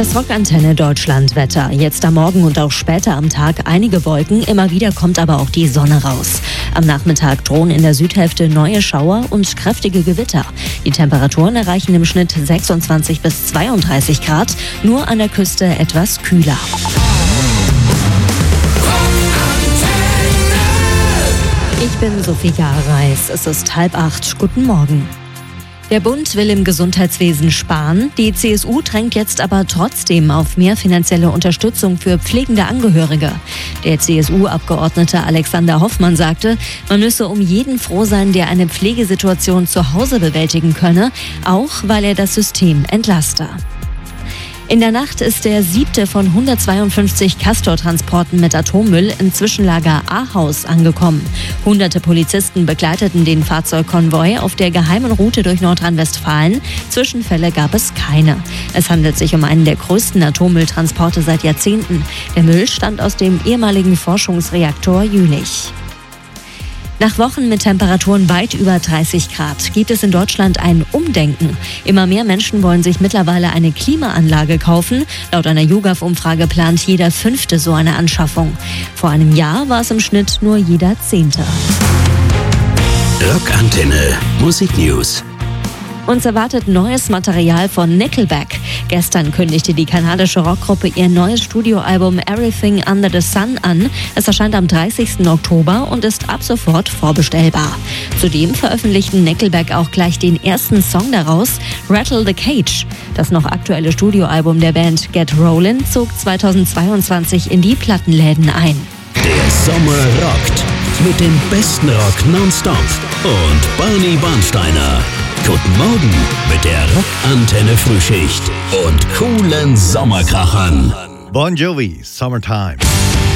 Das Rockantenne Deutschland-Wetter. Jetzt am Morgen und auch später am Tag einige Wolken, immer wieder kommt aber auch die Sonne raus. Am Nachmittag drohen in der Südhälfte neue Schauer und kräftige Gewitter. Die Temperaturen erreichen im Schnitt 26 bis 32 Grad, nur an der Küste etwas kühler. Ich bin Sophie Gareis. Es ist 7:30. Guten Morgen. Der Bund will im Gesundheitswesen sparen. Die CSU drängt jetzt aber trotzdem auf mehr finanzielle Unterstützung für pflegende Angehörige. Der CSU-Abgeordnete Alexander Hoffmann sagte, man müsse um jeden froh sein, der eine Pflegesituation zu Hause bewältigen könne, auch weil er das System entlaste. In der Nacht ist der 7. von 152 Castor-Transporten mit Atommüll im Zwischenlager Ahaus angekommen. Hunderte Polizisten begleiteten den Fahrzeugkonvoi auf der geheimen Route durch Nordrhein-Westfalen. Zwischenfälle gab es keine. Es handelt sich um einen der größten Atommülltransporte seit Jahrzehnten. Der Müll stammt aus dem ehemaligen Forschungsreaktor Jülich. Nach Wochen mit Temperaturen weit über 30 Grad gibt es in Deutschland ein Umdenken. Immer mehr Menschen wollen sich mittlerweile eine Klimaanlage kaufen. Laut einer YouGov-Umfrage plant jeder 5. so eine Anschaffung. Vor einem Jahr war es im Schnitt nur jeder 10. Rockantenne Musik News. Uns erwartet neues Material von Nickelback. Gestern kündigte die kanadische Rockgruppe ihr neues Studioalbum Everything Under the Sun an. Es erscheint am 30. Oktober und ist ab sofort vorbestellbar. Zudem veröffentlichten Nickelback auch gleich den ersten Song daraus, Rattle the Cage. Das noch aktuelle Studioalbum der Band Get Rollin' zog 2022 in die Plattenläden ein. Der Sommer rockt mit dem besten Rock nonstop und Barney Barnsteiner. Guten Morgen mit der Rockantenne Frühschicht und coolen Sommerkrachern. Bon Jovi, Summertime.